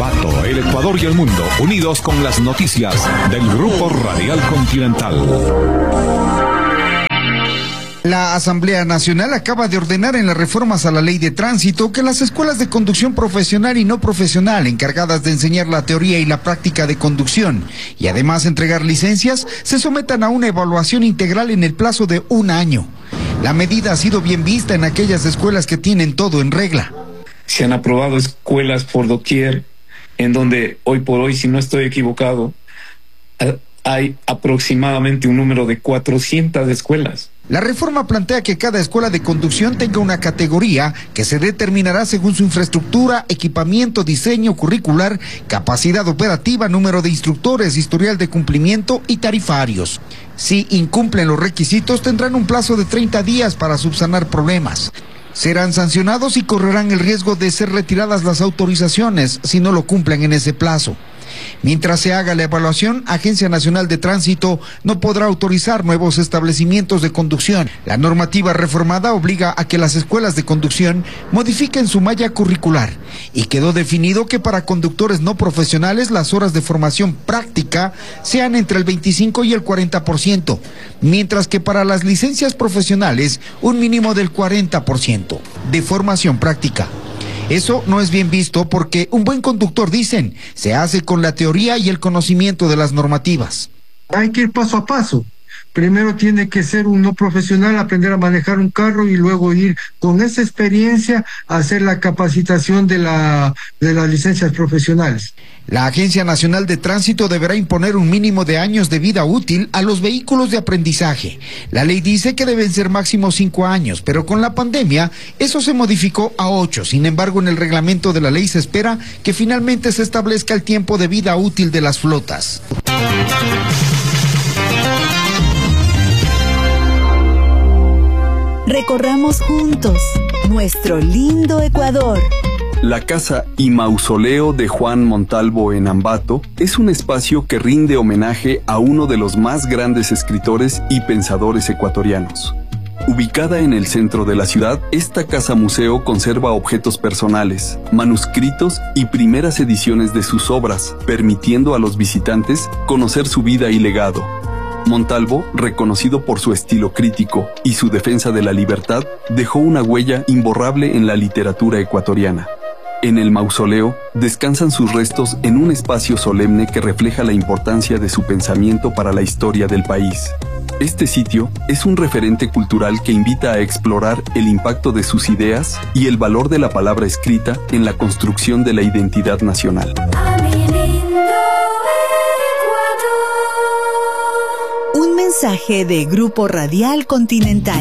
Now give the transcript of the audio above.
Ambato, el Ecuador y el mundo, unidos con las noticias del Grupo Radial Continental. La Asamblea Nacional acaba de ordenar en las reformas a la Ley de Tránsito que las escuelas de conducción profesional y no profesional encargadas de enseñar la teoría y la práctica de conducción y además entregar licencias se sometan a una evaluación integral en el plazo de 1 año. La medida ha sido bien vista en aquellas escuelas que tienen todo en regla. Se han aprobado escuelas por doquier, en donde hoy por hoy, si no estoy equivocado, hay aproximadamente un número de 400 escuelas. La reforma plantea que cada escuela de conducción tenga una categoría que se determinará según su infraestructura, equipamiento, diseño curricular, capacidad operativa, número de instructores, historial de cumplimiento y tarifarios. Si incumplen los requisitos, tendrán un plazo de 30 días para subsanar problemas. Serán sancionados y correrán el riesgo de ser retiradas las autorizaciones si no lo cumplen en ese plazo. Mientras se haga la evaluación, Agencia Nacional de Tránsito no podrá autorizar nuevos establecimientos de conducción. La normativa reformada obliga a que las escuelas de conducción modifiquen su malla curricular y quedó definido que para conductores no profesionales las horas de formación práctica sean entre el 25 y el 40%, mientras que para las licencias profesionales un mínimo del 40% de formación práctica. Eso no es bien visto porque un buen conductor, dicen, se hace con la teoría y el conocimiento de las normativas. Hay que ir paso a paso. Primero tiene que ser un no profesional, aprender a manejar un carro y luego ir con esa experiencia a hacer la capacitación de las licencias profesionales. La Agencia Nacional de Tránsito deberá imponer un mínimo de años de vida útil a los vehículos de aprendizaje. La ley dice que deben ser máximo 5 años, pero con la pandemia eso se modificó a 8. Sin embargo, en el reglamento de la ley se espera que finalmente se establezca el tiempo de vida útil de las flotas. Recorramos juntos nuestro lindo Ecuador. La casa y mausoleo de Juan Montalvo en Ambato es un espacio que rinde homenaje a uno de los más grandes escritores y pensadores ecuatorianos. Ubicada en el centro de la ciudad, esta casa museo conserva objetos personales, manuscritos y primeras ediciones de sus obras, permitiendo a los visitantes conocer su vida y legado. Montalvo, reconocido por su estilo crítico y su defensa de la libertad, dejó una huella imborrable en la literatura ecuatoriana. En el mausoleo, descansan sus restos en un espacio solemne que refleja la importancia de su pensamiento para la historia del país. Este sitio es un referente cultural que invita a explorar el impacto de sus ideas y el valor de la palabra escrita en la construcción de la identidad nacional. Un mensaje de Grupo Radial Continental.